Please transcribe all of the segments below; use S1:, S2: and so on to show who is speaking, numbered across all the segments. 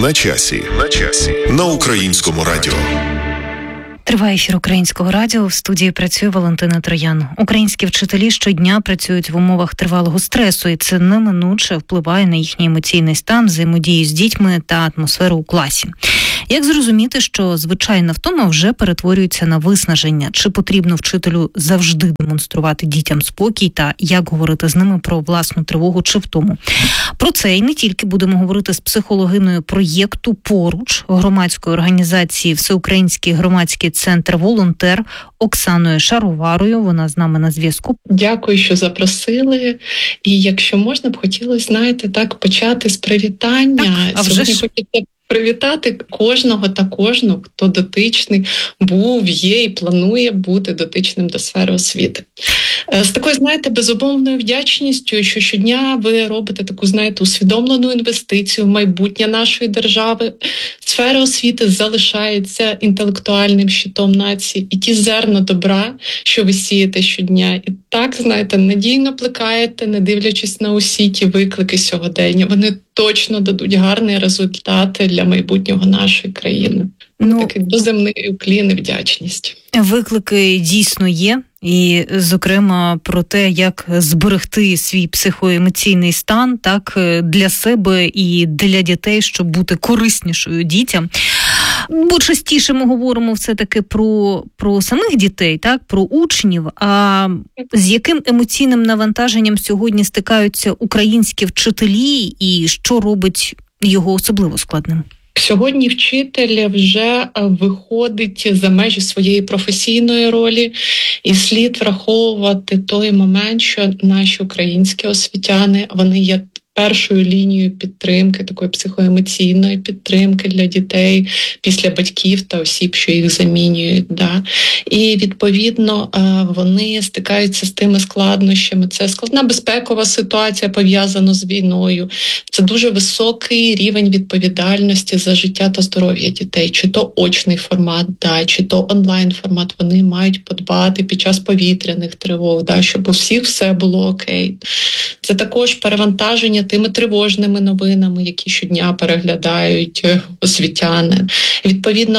S1: На часі. На Українському радіо.
S2: Триває ефір Українського радіо. В студії працює Валентина Троян. Українські вчителі щодня працюють в умовах тривалого стресу, і це неминуче впливає на їхній емоційний стан, взаємодію з дітьми та атмосферу у класі. Як зрозуміти, що звичайна втома вже перетворюється на виснаження? Чи потрібно вчителю завжди демонструвати дітям спокій та як говорити з ними про власну тривогу чи втому? Про це і не тільки будемо говорити з психологиною проєкту «Поруч» громадської організації «Всеукраїнський громадський центр «Волонтер» Оксаною Шароварою. Вона з нами на зв'язку.
S3: Дякую, що запросили. І якщо можна б хотілося, почати з привітання. Сьогодні хочеться привітати кожного та кожну, хто дотичний був, є і планує бути дотичним до сфери освіти. З такою, безумовною вдячністю, що щодня ви робите таку, усвідомлену інвестицію в майбутнє нашої держави. Сфера освіти залишається інтелектуальним щитом нації. І ті зерна добра, що ви сієте щодня, і так, надійно плекаєте, не дивлячись на усі ті виклики сьогодення. Вони точно дадуть гарні результати для майбутнього нашої країни. Такий доземний уклін і вдячність.
S2: Виклики дійсно є. І, зокрема, про те, як зберегти свій психоемоційний стан так для себе і для дітей, щоб бути кориснішою дітям. Бо частіше ми говоримо все-таки про самих дітей, так, про учнів. А з яким емоційним навантаженням сьогодні стикаються українські вчителі і що робить його особливо складним?
S3: Сьогодні вчитель вже виходить за межі своєї професійної ролі, і слід враховувати той момент, що наші українські освітяни, вони є першою лінією підтримки, такої психоемоційної підтримки для дітей після батьків та осіб, що їх замінюють. Да? І, відповідно, вони стикаються з тими складнощами. Це складна безпекова ситуація, пов'язана з війною. Це дуже високий рівень відповідальності за життя та здоров'я дітей. Чи то очний формат, да, чи то онлайн-формат. Вони мають подбати під час повітряних тривог, да, щоб у всіх все було окей. Це також перевантаження тими тривожними новинами, які щодня переглядають освітяни. Відповідно,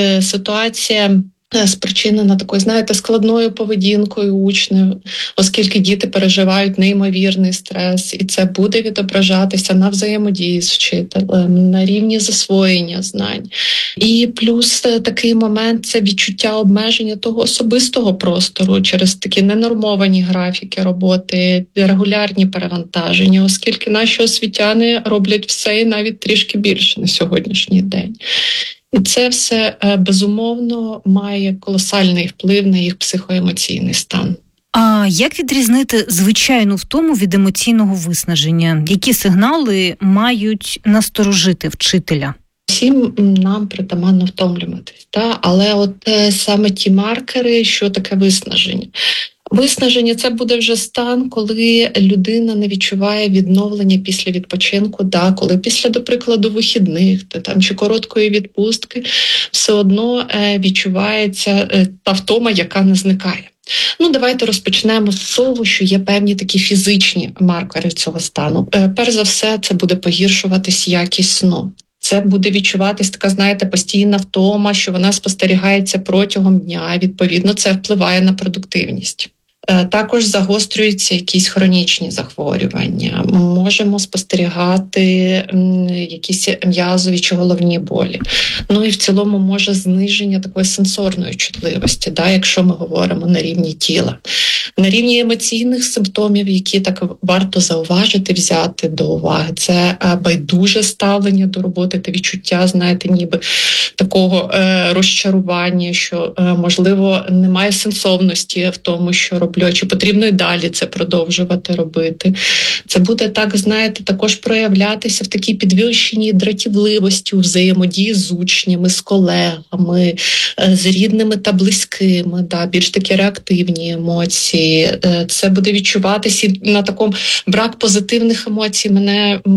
S3: ситуація спричинена такою, складною поведінкою учнів, оскільки діти переживають неймовірний стрес, і це буде відображатися на взаємодії з вчителем, на рівні засвоєння знань. І плюс такий момент – це відчуття обмеження того особистого простору через такі ненормовані графіки роботи, регулярні перевантаження, оскільки наші освітяни роблять все і навіть трішки більше на сьогоднішній день. І це все, безумовно, має колосальний вплив на їх психоемоційний стан.
S2: А як відрізнити звичайну втому від емоційного виснаження? Які сигнали мають насторожити вчителя?
S3: Всім нам притаманно втомлюватись, але саме ті маркери, що таке виснаження. Виснаження – це буде вже стан, коли людина не відчуває відновлення після відпочинку, коли після, до прикладу, вихідних чи короткої відпустки все одно відчувається та втома, яка не зникає. Давайте розпочнемо з того, що є певні такі фізичні маркери цього стану. Перш за все, це буде погіршуватись якість сну. Це буде відчуватись така, постійна втома, що вона спостерігається протягом дня. Відповідно, це впливає на продуктивність. Також загострюються якісь хронічні захворювання. Можемо спостерігати якісь м'язові чи головні болі. І в цілому може зниження такої сенсорної чутливості, якщо ми говоримо на рівні тіла. На рівні емоційних симптомів, які так варто зауважити, взяти до уваги, це байдуже ставлення до роботи та відчуття, ніби такого розчарування, що, можливо, немає сенсовності в тому, що роблю, чи потрібно і далі це продовжувати робити. Це буде також проявлятися в такій підвищеній дратівливості у взаємодії з учнями, з колегами, з рідними та близькими, більш такі реактивні емоції. Це буде відчуватися на такому брак позитивних емоцій. Мені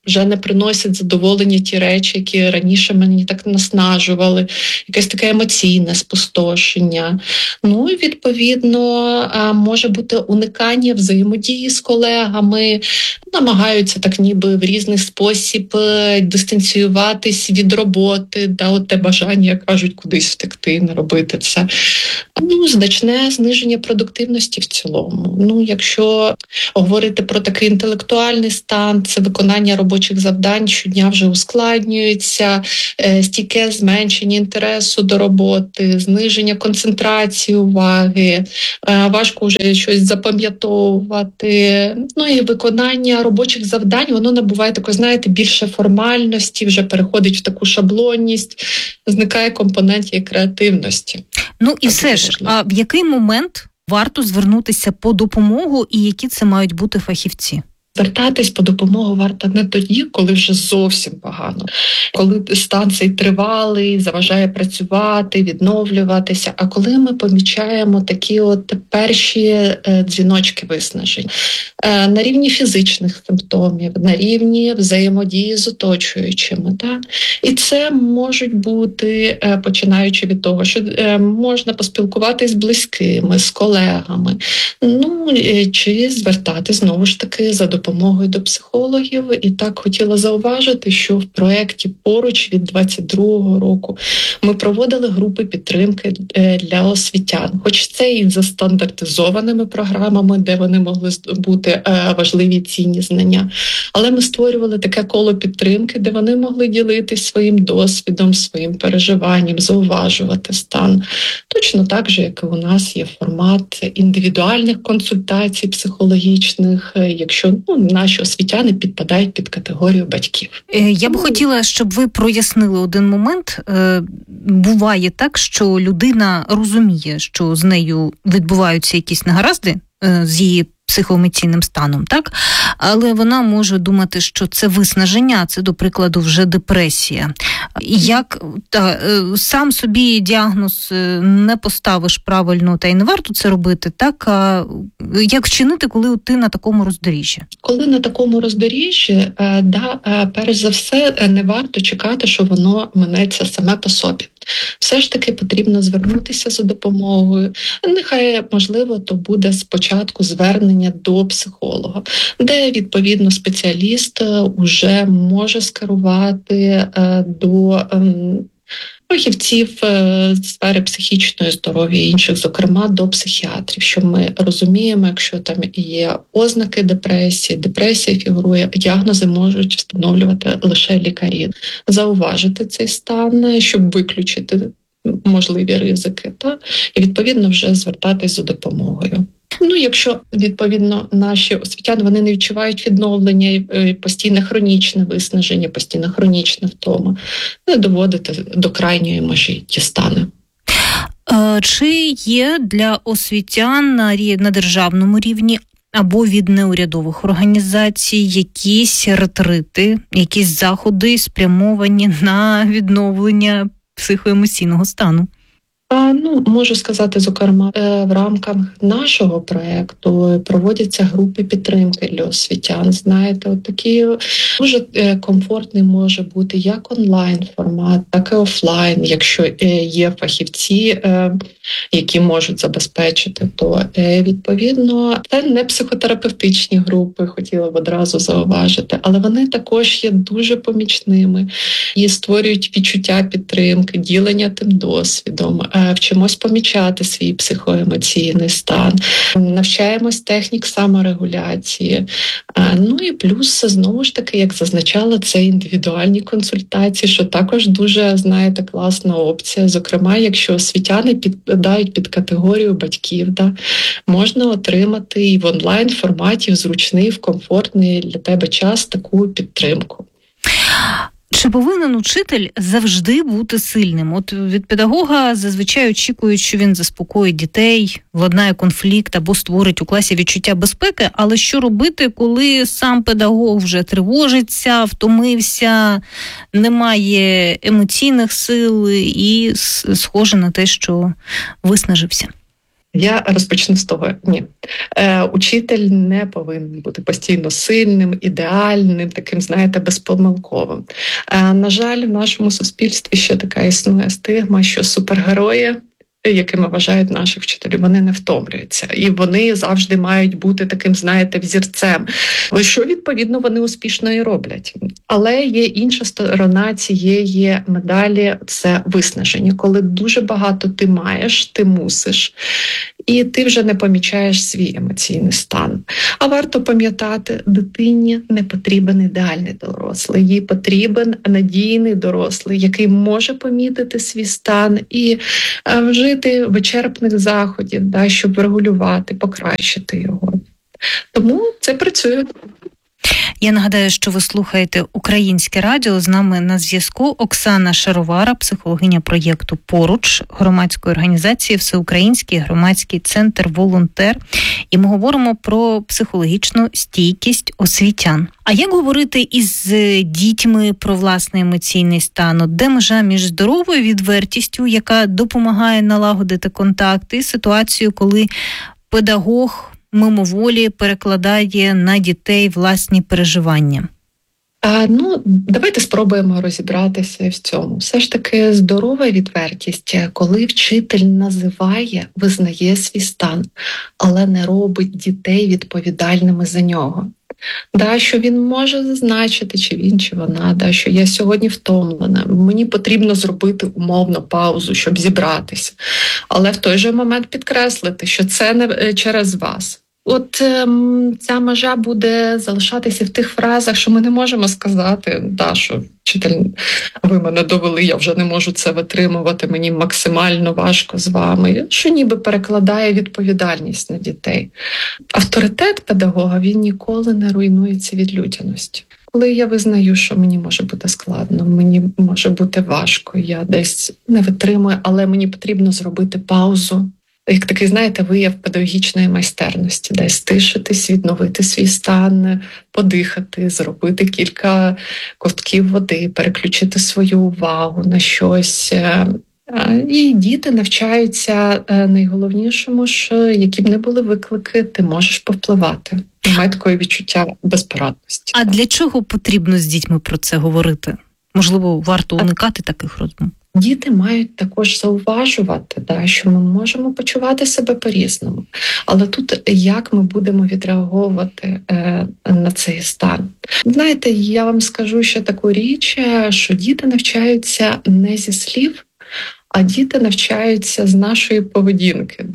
S3: вже не приносять задоволення ті речі, які раніше мені так наснажували, якесь таке емоційне спустошення. Ну і відповідно може бути уникання взаємодії з колегами, намагаються так ніби в різний спосіб дистанціюватись від роботи, от те бажання, як кажуть, кудись втекти, не робити це. Значне зниження продуктивності в цілому. Якщо говорити про такий інтелектуальний стан, це виконання робочих завдань щодня вже ускладнюється, стійке зменшення інтересу до роботи, зниження концентрації уваги, важко вже щось запам'ятовувати. І виконання робочих завдань, воно набуває такої, більше формальності, вже переходить в таку шаблонність, зникає компонент її креативності.
S2: І все ж, а в який момент варто звернутися по допомогу і які це мають бути фахівці?
S3: Звертатись по допомогу варто не тоді, коли вже зовсім погано, коли стан цей тривалий, заважає працювати, відновлюватися, а коли ми помічаємо такі перші дзвіночки виснажень на рівні фізичних симптомів, на рівні взаємодії з оточуючими. І це можуть бути, починаючи від того, що можна поспілкуватись з близькими, з колегами, чи звертати знову ж таки за допомогою до психологів. І так хотіла зауважити, що в проєкті «Поруч» від 22-го року ми проводили групи підтримки для освітян. Хоч це і за стандартизованими програмами, де вони могли бути важливі цінні знання. Але ми створювали таке коло підтримки, де вони могли ділитись своїм досвідом, своїм переживанням, зауважувати стан. Точно так же, як і у нас є формат індивідуальних консультацій психологічних, якщо наші освітяни підпадають під категорію батьків.
S2: Я б хотіла, щоб ви прояснили один момент. Буває так, що людина розуміє, що з нею відбуваються якісь негаразди з її психоемоційним станом, так? Але вона може думати, що це виснаження, це, до прикладу, вже депресія. Сам собі діагноз не поставиш правильно, та й не варто це робити, так? А як вчинити, коли ти на такому роздоріжжі?
S3: Коли на такому роздоріжжі, перш за все, не варто чекати, що воно минеться саме по собі. Все ж таки потрібно звернутися за допомогою. Нехай, можливо, то буде спочатку звернення до психолога, де, відповідно, спеціаліст уже може скерувати до фахівців сфери психічної здоров'я і інших, зокрема, до психіатрів, що ми розуміємо, якщо там є ознаки депресії, депресія фігурує, діагнози можуть встановлювати лише лікарі. Зауважити цей стан, щоб виключити можливі ризики, і, відповідно, вже звертатись за допомогою. Якщо, відповідно, наші освітяни, вони не відчувають відновлення, постійне хронічне виснаження, постійна хронічна втома, не доводити до крайньої межі ті стани.
S2: Чи є для освітян на державному рівні або від неурядових організацій якісь ретрити, якісь заходи, спрямовані на відновлення психоемоційного стану?
S3: Можу сказати, зокрема, в рамках нашого проєкту проводяться групи підтримки для освітян. Такі дуже комфортний може бути як онлайн-формат, так і офлайн, якщо є фахівці, які можуть забезпечити, то, відповідно, це не психотерапевтичні групи, хотіла б одразу зауважити, але вони також є дуже помічними і створюють відчуття підтримки, ділення тим досвідом, вчимось помічати свій психоемоційний стан, навчаємось технік саморегуляції. І плюс, знову ж таки, як зазначала, це індивідуальні консультації, що також дуже, класна опція. Зокрема, якщо освітяни підпадають під категорію батьків, можна отримати і в онлайн-форматі, в зручний, в комфортний для тебе час таку підтримку.
S2: Чи повинен учитель завжди бути сильним? Від педагога зазвичай очікують, що він заспокоїть дітей, владнає конфлікт або створить у класі відчуття безпеки. Але що робити, коли сам педагог вже тривожиться, втомився, немає емоційних сил і схоже на те, що виснажився?
S3: Я розпочну з того, ні. Учитель не повинен бути постійно сильним, ідеальним, таким, знаєте, безпомилковим. На жаль, в нашому суспільстві ще така існує стигма, що супергерої, якими вважають наших вчителів, вони не втомлюються. І вони завжди мають бути таким, знаєте, взірцем, що, відповідно, вони успішно і роблять. Але є інша сторона цієї медалі – це виснаження. Коли дуже багато ти маєш, ти мусиш, і ти вже не помічаєш свій емоційний стан. А варто пам'ятати, дитині не потрібен ідеальний дорослий, їй потрібен надійний дорослий, який може помітити свій стан і вжити вичерпних заходів, щоб врегулювати, покращити його. Тому це працює.
S2: Я нагадаю, що ви слухаєте Українське радіо. З нами на зв'язку Оксана Шаровара, психологиня проєкту «Поруч» громадської організації «Всеукраїнський громадський центр Волонтер». І ми говоримо про психологічну стійкість освітян. А як говорити із дітьми про власний емоційний стан? Де межа між здоровою відвертістю, яка допомагає налагодити контакт, і ситуацією, коли педагог мимоволі перекладає на дітей власні переживання?
S3: Давайте спробуємо розібратися в цьому. Все ж таки здорова відвертість, коли вчитель називає, визнає свій стан, але не робить дітей відповідальними за нього. Що він може зазначити, чи він, чи вона, що я сьогодні втомлена, мені потрібно зробити умовно паузу, щоб зібратися. Але в той же момент підкреслити, що це не через вас. Ця межа буде залишатися в тих фразах, що ми не можемо сказати, що вчитель, ви мене довели, я вже не можу це витримувати, мені максимально важко з вами, що ніби перекладає відповідальність на дітей. Авторитет педагога, він ніколи не руйнується від людяності. Коли я визнаю, що мені може бути складно, мені може бути важко, я десь не витримую, але мені потрібно зробити паузу, як такий, знаєте, вияв педагогічної майстерності, десь стишитись, відновити свій стан, подихати, зробити кілька ковтків води, переключити свою увагу на щось. І діти навчаються найголовнішому, що які б не були виклики, ти можеш повпливати. Немає такої відчуття безпорадності.
S2: А для чого потрібно з дітьми про це говорити? Можливо, варто уникати таких розмов?
S3: Діти мають також зауважувати, що ми можемо почувати себе по-різному. Але тут як ми будемо відреагувати на цей стан? Знаєте, я вам скажу ще таку річ, що діти навчаються не зі слів, а діти навчаються з нашої поведінки.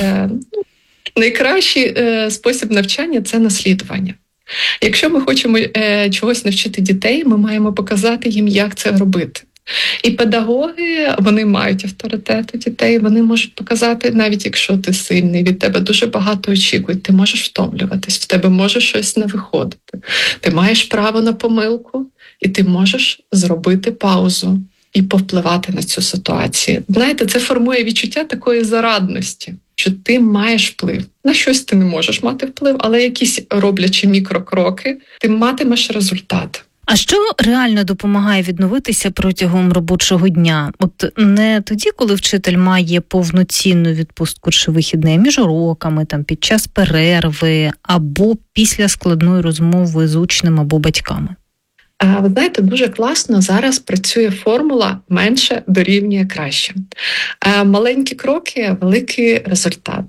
S3: Найкращий спосіб навчання – це наслідування. Якщо ми хочемо чогось навчити дітей, ми маємо показати їм, як це робити. І педагоги, вони мають авторитет у дітей, вони можуть показати, навіть якщо ти сильний, від тебе дуже багато очікують, ти можеш втомлюватись, в тебе може щось не виходити. Ти маєш право на помилку, і ти можеш зробити паузу і повпливати на цю ситуацію. Знаєте, це формує відчуття такої зарадності, що ти маєш вплив. На щось ти не можеш мати вплив, але якісь роблячи мікрокроки, ти матимеш результат.
S2: А що реально допомагає відновитися протягом робочого дня? Не тоді, коли вчитель має повноцінну відпустку чи вихідне, між уроками, під час перерви, або після складної розмови з учнем або батьками?
S3: Ви знаєте, дуже класно зараз працює формула «менше дорівнює краще». Маленькі кроки – великий результат.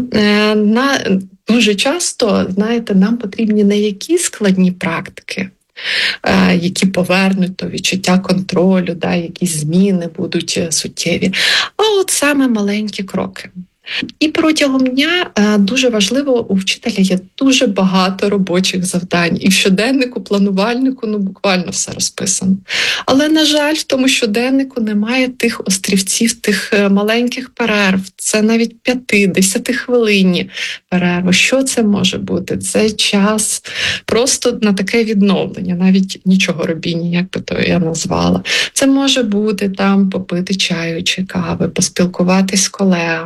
S3: Дуже часто, знаєте, нам потрібні не якісь складні практики, які повернуть до відчуття контролю, якісь зміни будуть суттєві, а саме маленькі кроки. І протягом дня дуже важливо, у вчителя є дуже багато робочих завдань. І в щоденнику, планувальнику, буквально все розписано. Але, на жаль, в тому щоденнику немає тих острівців, тих маленьких перерв. Це навіть 5-10 хвилинні перерви. Що це може бути? Це час просто на таке відновлення, навіть нічого робіння, як би то я назвала. Це може бути попити чаю чи кави, поспілкуватись з колегами,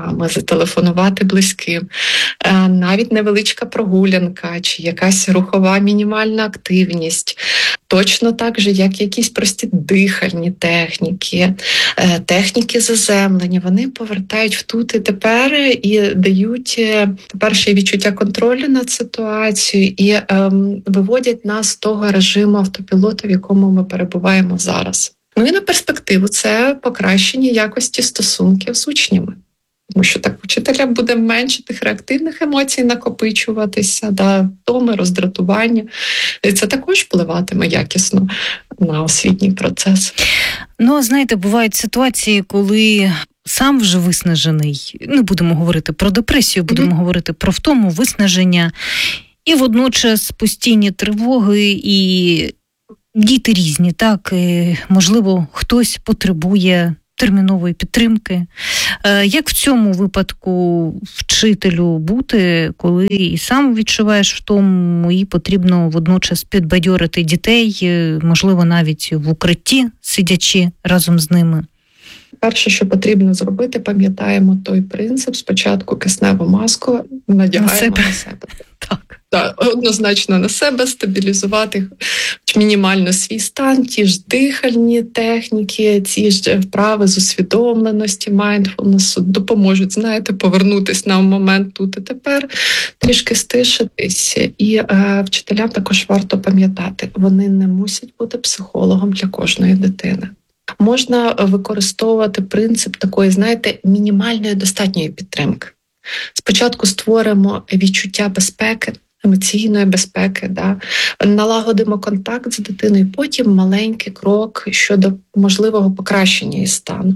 S3: зателефонувати близьким. Навіть невеличка прогулянка чи якась рухова мінімальна активність. Точно так же, як якісь прості дихальні техніки, техніки заземлення, вони повертають в тут і тепер і дають перше відчуття контролю над ситуацією і виводять нас з того режиму автопілота, в якому ми перебуваємо зараз. Ну і на перспективу це покращення якості стосунків з учнями. Тому що так вчителя буде менше тих реактивних емоцій накопичуватися, втоми, роздратування. І це також впливатиме якісно на освітній процес.
S2: Ну, знаєте, бувають ситуації, коли сам вже виснажений, не будемо говорити про депресію, будемо говорити про втому, виснаження, і водночас постійні тривоги, і діти різні, так, і, можливо, хтось потребує термінової підтримки. Як в цьому випадку вчителю бути, коли і сам відчуваєш втому, і потрібно водночас підбадьорити дітей, можливо, навіть в укритті, сидячи разом з ними?
S3: Перше, що потрібно зробити, пам'ятаємо той принцип. Спочатку кисневу маску надягаємо на себе. Так, однозначно на себе, стабілізувати мінімально свій стан, ті ж дихальні техніки, ті ж вправи з усвідомленості, майндфулнесу допоможуть, знаєте, повернутися на момент тут і тепер, трішки стишитись. І вчителям також варто пам'ятати, вони не мусять бути психологом для кожної дитини. Можна використовувати принцип такої, знаєте, мінімальної достатньої підтримки. Спочатку створимо відчуття безпеки, емоційної безпеки, налагодимо контакт з дитиною, потім маленький крок щодо можливого покращення її стану.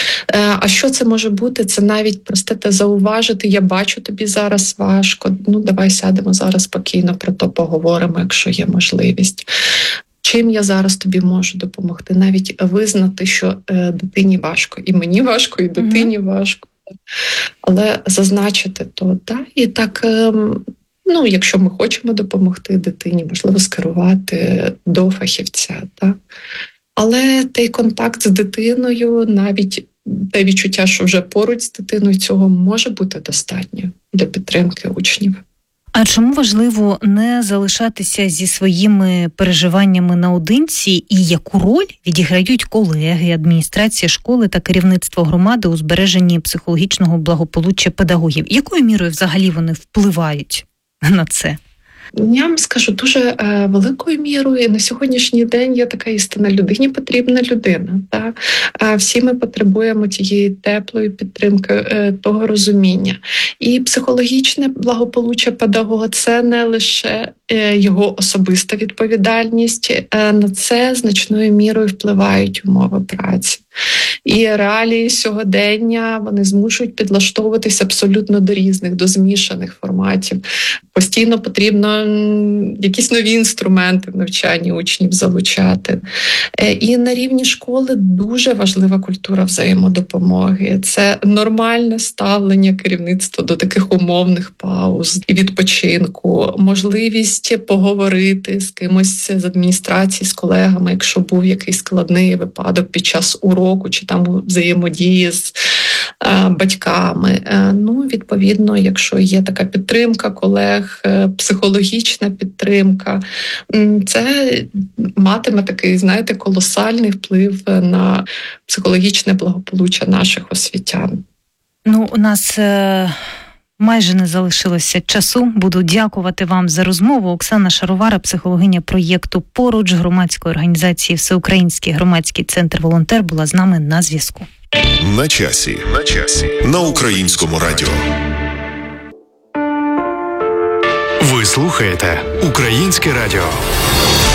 S3: А що це може бути? Це навіть просте зауважити, я бачу, тобі зараз важко, давай сядемо зараз спокійно про то поговоримо, якщо є можливість. Чим я зараз тобі можу допомогти? Навіть визнати, що дитині важко, і мені важко, і дитині важко. Але зазначити то, і так, якщо ми хочемо допомогти дитині, можливо, скерувати до фахівця. Але той контакт з дитиною, навіть те відчуття, що вже поруч з дитиною, цього може бути достатньо для підтримки учнів.
S2: А чому важливо не залишатися зі своїми переживаннями наодинці, і яку роль відіграють колеги, адміністрація школи та керівництво громади у збереженні психологічного благополуччя педагогів? Якою мірою взагалі вони впливають на це?
S3: Я вам скажу, дуже великою мірою на сьогоднішній день є така істина: людині потрібна людина. Всі ми потребуємо тієї теплої підтримки, того розуміння. І психологічне благополуччя педагога – це не лише його особиста відповідальність, на це значною мірою впливають умови праці. І реалії сьогодення, вони змушують підлаштовуватися абсолютно до різних, до змішаних форматів. Постійно потрібно якісь нові інструменти в навчанні учнів залучати. І на рівні школи дуже важлива культура взаємодопомоги. Це нормальне ставлення керівництва до таких умовних пауз і відпочинку, можливість поговорити з кимось з адміністрації, з колегами, якщо був якийсь складний випадок під час уроку чи там взаємодії з батьками. Відповідно, якщо є така підтримка колег, психологічна підтримка, це матиме такий, знаєте, колосальний вплив на психологічне благополуччя наших освітян.
S2: У нас майже не залишилося часу. Буду дякувати вам за розмову. Оксана Шаровара, психологиня проєкту «Поруч» громадської організації «Всеукраїнський громадський центр волонтер», була з нами на зв'язку.
S1: На часі. На Українському радіо.
S4: Ви слухаєте Українське радіо.